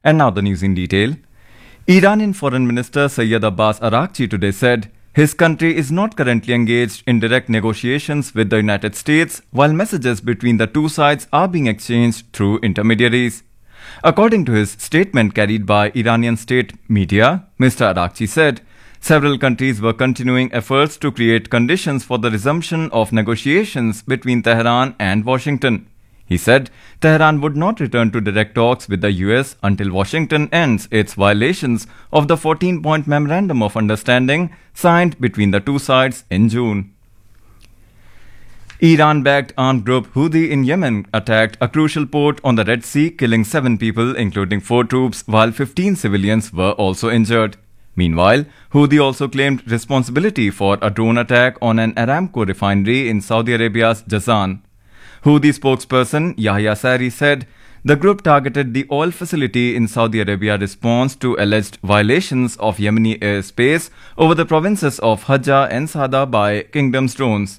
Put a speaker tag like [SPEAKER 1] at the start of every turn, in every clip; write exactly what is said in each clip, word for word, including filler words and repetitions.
[SPEAKER 1] And now the news in detail. Iranian Foreign Minister Sayyid Abbas Araghchi today said his country is not currently engaged in direct negotiations with the United States, while messages between the two sides are being exchanged through intermediaries. According to his statement carried by Iranian state media, Mister Araghchi said several countries were continuing efforts to create conditions for the resumption of negotiations between Tehran and Washington. He said Tehran would not return to direct talks with the U S until Washington ends its violations of the fourteen-point Memorandum of Understanding signed between the two sides in June. Iran-backed armed group Houthi in Yemen attacked a crucial port on the Red Sea, killing seven people, including four troops, while fifteen civilians were also injured. Meanwhile, Houthi also claimed responsibility for a drone attack on an Aramco refinery in Saudi Arabia's Jazan. Houthi spokesperson Yahya Sari said the group targeted the oil facility in Saudi Arabia response to alleged violations of Yemeni airspace over the provinces of Hajjah and Sada by Kingdom's drones.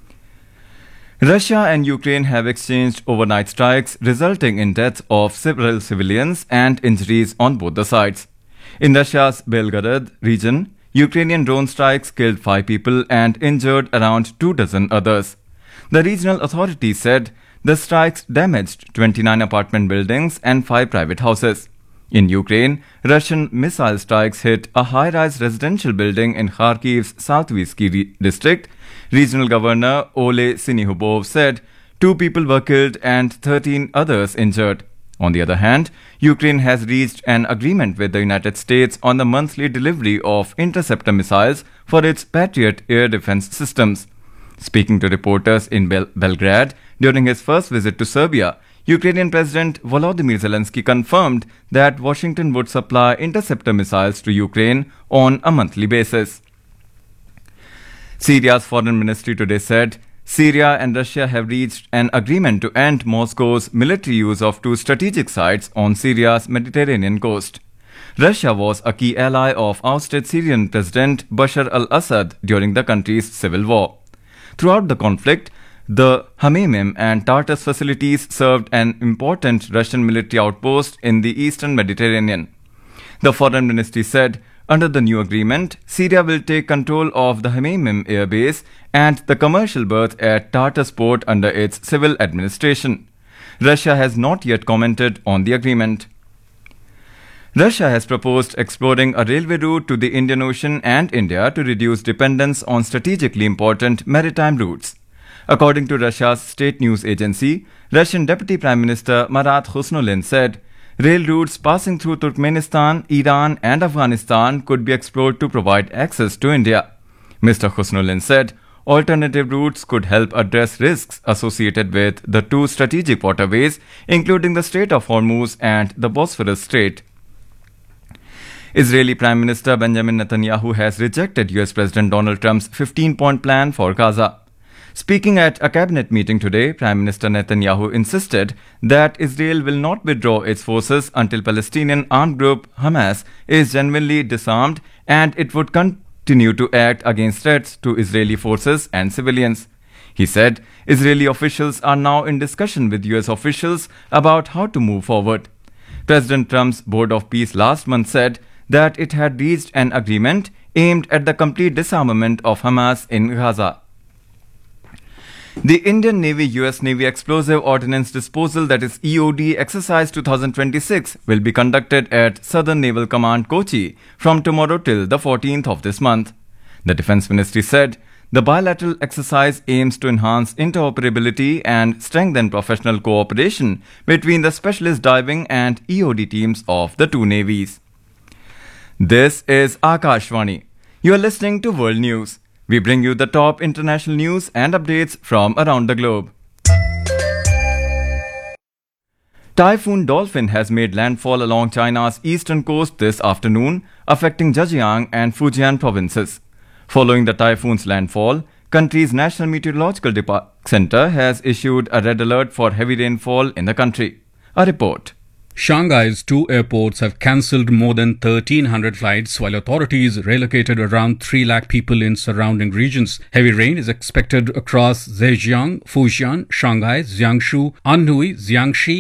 [SPEAKER 1] Russia and Ukraine have exchanged overnight strikes, resulting in deaths of several civilians and injuries on both the sides. In Russia's Belgorod region, Ukrainian drone strikes killed five people and injured around two dozen others. The regional authorities said the strikes damaged twenty-nine apartment buildings and five private houses. In Ukraine, Russian missile strikes hit a high-rise residential building in Kharkiv's Saltvisky district. Regional Governor Ole Sinihubov said two people were killed and thirteen others injured. On the other hand, Ukraine has reached an agreement with the United States on the monthly delivery of interceptor missiles for its Patriot air defense systems. Speaking to reporters in Bel- Belgrade during his first visit to Serbia, Ukrainian President Volodymyr Zelensky confirmed that Washington would supply interceptor missiles to Ukraine on a monthly basis. Syria's foreign ministry today said Syria and Russia have reached an agreement to end Moscow's military use of two strategic sites on Syria's Mediterranean coast. Russia was a key ally of ousted Syrian President Bashar al-Assad during the country's civil war. Throughout the conflict, the Hamamim and Tartus facilities served an important Russian military outpost in the eastern Mediterranean. The foreign ministry said under the new agreement, Syria will take control of the Hamamim airbase and the commercial berth at Tartus port under its civil administration. Russia has not yet commented on the agreement. Russia has proposed exploring a railway route to the Indian Ocean and India to reduce dependence on strategically important maritime routes. According to Russia's state news agency, Russian Deputy Prime Minister Marat Khusnulin said rail routes passing through Turkmenistan, Iran and Afghanistan could be explored to provide access to India. Mister Khusnulin said alternative routes could help address risks associated with the two strategic waterways, including the Strait of Hormuz and the Bosphorus Strait. Israeli Prime Minister Benjamin Netanyahu has rejected U S President Donald Trump's fifteen-point plan for Gaza. Speaking at a cabinet meeting today, Prime Minister Netanyahu insisted that Israel will not withdraw its forces until Palestinian armed group Hamas is genuinely disarmed, and it would continue to act against threats to Israeli forces and civilians. He said Israeli officials are now in discussion with U S officials about how to move forward. President Trump's Board of Peace last month said that it had reached an agreement aimed at the complete disarmament of Hamas in Gaza. The Indian Navy-U S Navy Explosive Ordnance Disposal, that is E O D, Exercise twenty twenty-six will be conducted at Southern Naval Command Kochi from tomorrow till the fourteenth of this month. The Defence Ministry said the bilateral exercise aims to enhance interoperability and strengthen professional cooperation between the specialist diving and E O D teams of the two navies. This is Akashvani. You are listening to World News. We bring you the top international news and updates from around the globe. Typhoon Dolphin has made landfall along China's eastern coast this afternoon, affecting Zhejiang and Fujian provinces. Following the typhoon's landfall, country's National Meteorological Dep- Center has issued a red alert for heavy rainfall in the country. A report.
[SPEAKER 2] Shanghai's two airports have cancelled more than thirteen hundred flights, while authorities relocated around three lakh people in surrounding regions. Heavy rain is expected across Zhejiang, Fujian, Shanghai, Jiangsu, Anhui, Jiangxi,